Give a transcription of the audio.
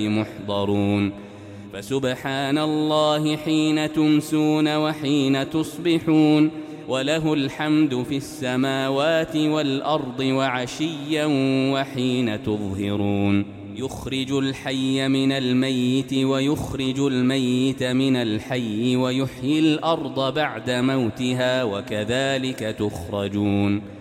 محضرون فسبحان الله حين تمسون وحين تصبحون وله الحمد في السماوات والأرض وعشيا وحين تظهرون يخرج الحي من الميت ويخرج الميت من الحي ويحيي الأرض بعد موتها وكذلك تخرجون